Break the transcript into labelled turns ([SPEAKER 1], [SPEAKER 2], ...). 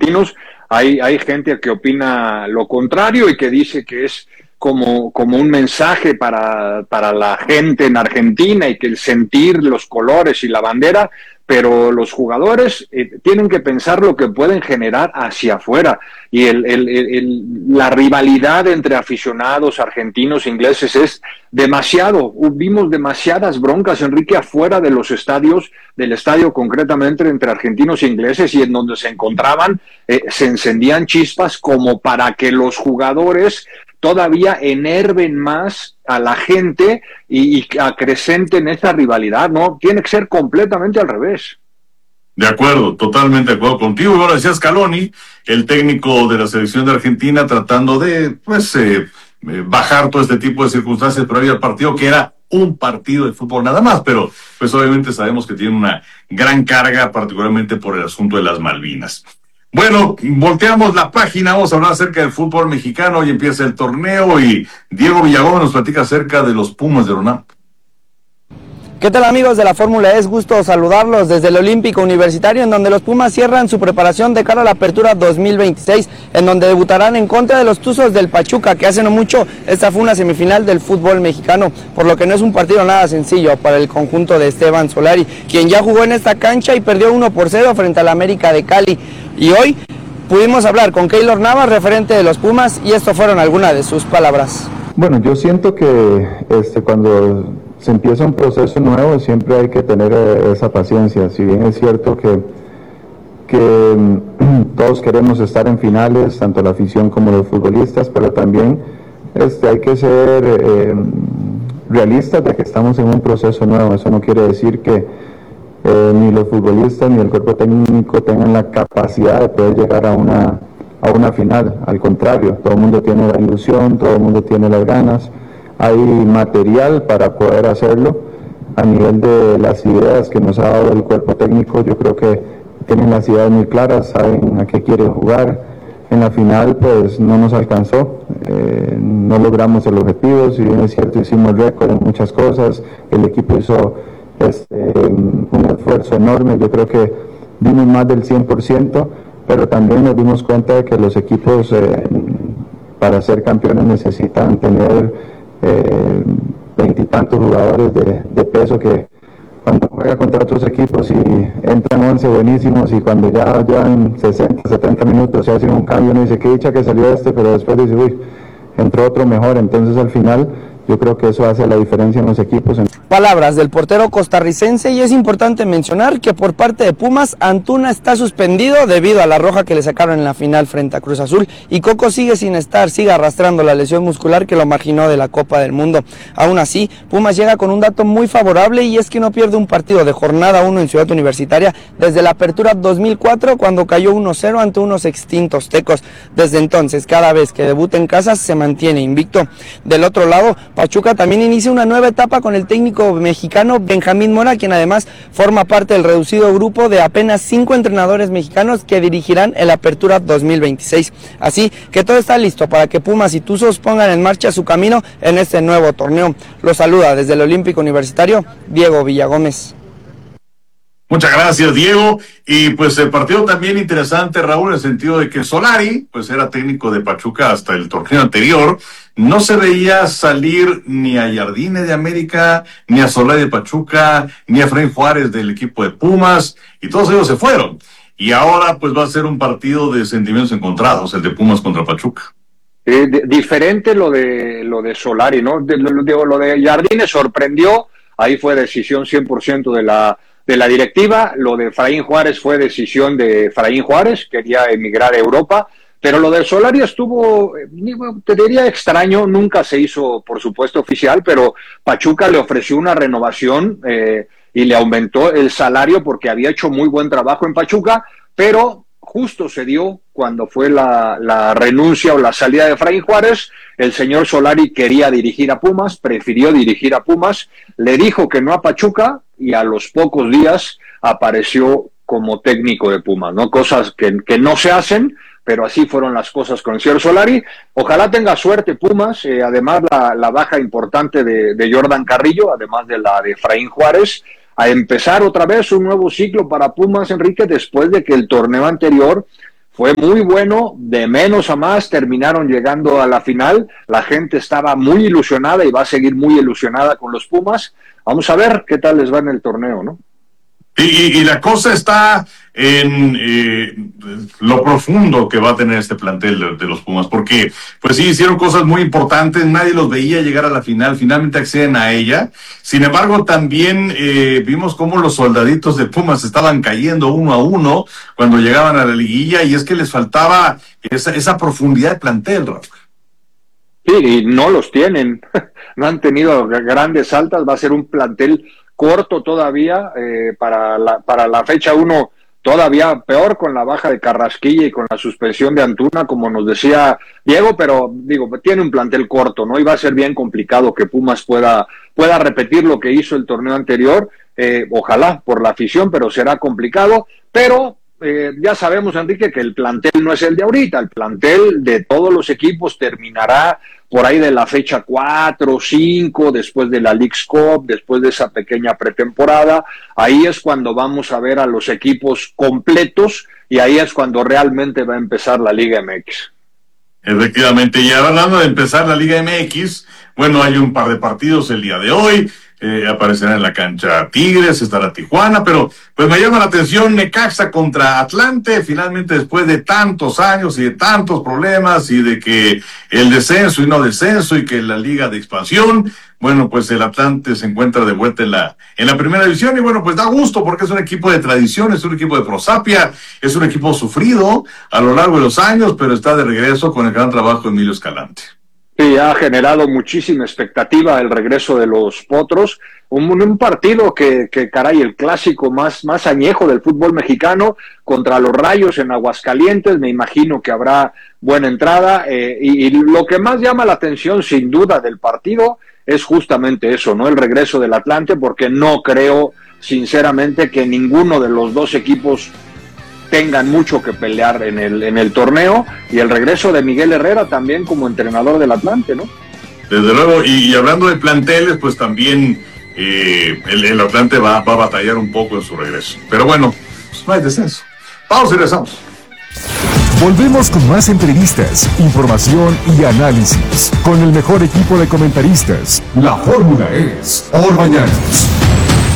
[SPEAKER 1] argentinos. Hay gente que opina lo contrario y que dice que es como un mensaje para la gente en Argentina y que el sentir los colores y la bandera, pero los jugadores tienen que pensar lo que pueden generar hacia afuera, y la rivalidad entre aficionados argentinos e ingleses es demasiado. Vimos demasiadas broncas, Enrique, afuera de los estadios, del estadio concretamente, entre argentinos e ingleses, y en donde se encontraban se encendían chispas como para que los jugadores todavía enerven más a la gente y acrecenten esta rivalidad, ¿no? Tiene que ser completamente al revés.
[SPEAKER 2] De acuerdo, totalmente de acuerdo contigo. Y ahora decía Scaloni, el técnico de la selección de Argentina, tratando de bajar todo este tipo de circunstancias previo al partido, que era un partido de fútbol nada más, pero pues obviamente sabemos que tiene una gran carga, particularmente por el asunto de las Malvinas. Bueno, volteamos la página, vamos a hablar acerca del fútbol mexicano. Hoy empieza el torneo y Diego Villagómez nos platica acerca de los Pumas de la UNAM.
[SPEAKER 3] ¿Qué tal, amigos de la Fórmula E? Es gusto saludarlos desde el Olímpico Universitario, en donde los Pumas cierran su preparación de cara a la Apertura 2026, en donde debutarán en contra de los Tuzos del Pachuca, que hace no mucho esta fue una semifinal del fútbol mexicano, por lo que no es un partido nada sencillo para el conjunto de Esteban Solari, quien ya jugó en esta cancha y perdió 1-0 frente al América de Cali. Y hoy pudimos hablar con Keylor Navas, referente de los Pumas, y esto fueron algunas de sus palabras.
[SPEAKER 4] Bueno, yo siento que cuando se empieza un proceso nuevo siempre hay que tener esa paciencia. Si bien es cierto que todos queremos estar en finales, tanto la afición como los futbolistas, pero también hay que ser realistas de que estamos en un proceso nuevo. Eso no quiere decir que ni los futbolistas ni el cuerpo técnico tengan la capacidad de poder llegar a una final. Al contrario, todo el mundo tiene la ilusión, todo el mundo tiene las ganas, hay material para poder hacerlo. A nivel de las ideas que nos ha dado el cuerpo técnico, yo creo que tienen las ideas muy claras, saben a qué quieren jugar. En la final pues no nos alcanzó, no logramos el objetivo. Si bien es cierto, hicimos récord en muchas cosas, el equipo hizo un esfuerzo enorme. Yo creo que dimos más del 100%, pero también nos dimos cuenta de que los equipos para ser campeones necesitan tener 20 y tantos jugadores de peso, que cuando juega contra otros equipos y entran 11 buenísimos, y cuando ya llevan 60, 70 minutos se hace un cambio, uno dice, qué dicha que salió pero después dice, uy, entró otro mejor. Entonces al final yo creo que eso hace la diferencia en los equipos.
[SPEAKER 3] Palabras del portero costarricense, y es importante mencionar que por parte de Pumas, Antuna está suspendido debido a la roja que le sacaron en la final frente a Cruz Azul, y Coco sigue sigue arrastrando la lesión muscular que lo marginó de la Copa del Mundo. Aún así, Pumas llega con un dato muy favorable, y es que no pierde un partido de jornada 1 en Ciudad Universitaria desde la Apertura 2004, cuando cayó 1-0 ante unos extintos Tecos. Desde entonces, cada vez que debuta en casa se mantiene invicto. Del otro lado, Pachuca también inicia una nueva etapa con el técnico mexicano Benjamín Mora, quien además forma parte del reducido grupo de apenas 5 entrenadores mexicanos que dirigirán el Apertura 2026. Así que todo está listo para que Pumas y Tuzos pongan en marcha su camino en este nuevo torneo. Los saluda desde el Olímpico Universitario Diego Villagómez.
[SPEAKER 2] Muchas gracias, Diego. Y pues el partido también interesante, Raúl, en el sentido de que Solari, pues era técnico de Pachuca hasta el torneo anterior. No se veía salir ni a Jardine de América, ni a Solari de Pachuca, ni a Efraín Juárez del equipo de Pumas, y todos ellos se fueron. Y ahora pues va a ser un partido de sentimientos encontrados, el de Pumas contra Pachuca.
[SPEAKER 1] Diferente lo de Solari, ¿no? Lo de Jardine sorprendió, ahí fue decisión 100% de la directiva. Lo de Efraín Juárez fue decisión de Efraín Juárez, quería emigrar a Europa. Pero lo de Solari estuvo, te diría, extraño. Nunca se hizo, por supuesto, oficial, pero Pachuca le ofreció una renovación y le aumentó el salario porque había hecho muy buen trabajo en Pachuca, pero justo se dio cuando fue la renuncia o la salida de Efraín Juárez. El señor Solari quería dirigir a Pumas, prefirió dirigir a Pumas, le dijo que no a Pachuca, y a los pocos días apareció como técnico de Pumas, ¿no? Cosas que no se hacen, pero así fueron las cosas con el señor Solari. Ojalá tenga suerte Pumas, además la baja importante de Jordan Carrillo, además de la de Efraín Juárez, a empezar otra vez un nuevo ciclo para Pumas, Enrique, después de que el torneo anterior fue muy bueno, de menos a más, terminaron llegando a la final, la gente estaba muy ilusionada y va a seguir muy ilusionada con los Pumas. Vamos a ver qué tal les va en el torneo, ¿no?
[SPEAKER 2] Y la cosa está en lo profundo que va a tener este plantel de los Pumas, porque pues sí, hicieron cosas muy importantes, nadie los veía llegar a la final, finalmente acceden a ella. Sin embargo, también vimos cómo los soldaditos de Pumas estaban cayendo uno a uno cuando llegaban a la liguilla, y es que les faltaba esa profundidad de plantel, Rafa.
[SPEAKER 1] Sí, y no los tienen, no han tenido grandes altas, va a ser un plantel corto todavía, para la fecha 1, todavía peor con la baja de Carrasquilla y con la suspensión de Antuna, como nos decía Diego, pero digo, tiene un plantel corto, ¿no? Y va a ser bien complicado que Pumas pueda repetir lo que hizo el torneo anterior, ojalá por la afición, pero será complicado, pero ya sabemos, Enrique, que el plantel no es el de ahorita, el plantel de todos los equipos terminará por ahí de la fecha 4, 5, después de la Leagues Cup, después de esa pequeña pretemporada. Ahí es cuando vamos a ver a los equipos completos y ahí es cuando realmente va a empezar la Liga MX.
[SPEAKER 2] Efectivamente, y hablando de empezar la Liga MX, bueno, hay un par de partidos el día de hoy. Aparecerá en la cancha Tigres, estará Tijuana, pero pues me llama la atención Necaxa contra Atlante, finalmente después de tantos años y de tantos problemas y de que el descenso y no descenso y que la liga de expansión, bueno, pues el Atlante se encuentra de vuelta en la primera división y bueno, pues da gusto porque es un equipo de tradición, es un equipo de prosapia, es un equipo sufrido a lo largo de los años, pero está de regreso con el gran trabajo de Emilio Escalante.
[SPEAKER 1] Sí, ha generado muchísima expectativa el regreso de los Potros, un partido que caray, el clásico más añejo del fútbol mexicano contra los Rayos en Aguascalientes, me imagino que habrá buena entrada, y lo que más llama la atención sin duda del partido es justamente eso, ¿no? El regreso del Atlante, porque no creo sinceramente que ninguno de los dos equipos tengan mucho que pelear en el torneo, y el regreso de Miguel Herrera también como entrenador del Atlante, ¿no?
[SPEAKER 2] Desde luego, y hablando de planteles, pues también el Atlante va a batallar un poco en su regreso. Pero bueno, pues no hay descenso. Vamos y regresamos.
[SPEAKER 5] Volvemos con más entrevistas, información y análisis con el mejor equipo de comentaristas. La fórmula es Por Mañanas.